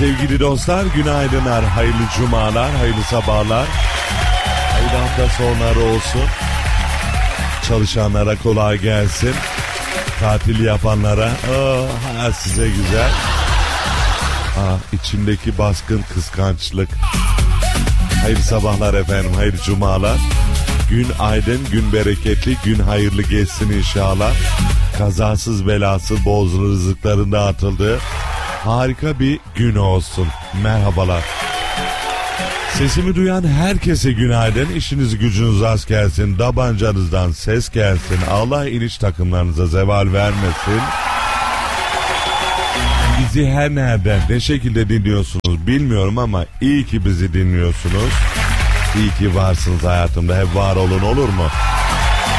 Sevgili dostlar, günaydınlar, hayırlı cumalar, hayırlı sabahlar, hayırlı hafta sonları olsun. Çalışanlara kolay gelsin. Tatil yapanlara hayat size güzel. İçimdeki baskın kıskançlık. Hayırlı sabahlar efendim, hayırlı cumalar. Gün aydın, gün bereketli, gün hayırlı geçsin inşallah. Kazasız belasız bol rızıkların dağıtıldığı harika bir gün olsun. Merhabalar. Sesimi duyan herkese günaydın. İşiniz gücünüz az gelsin. Tabancanızdan ses gelsin. Allah iniş takımlarınıza zeval vermesin. Bizi her nereden, ne şekilde dinliyorsunuz bilmiyorum ama iyi ki bizi dinliyorsunuz. İyi ki varsınız hayatımda. Hep var olun, olur mu?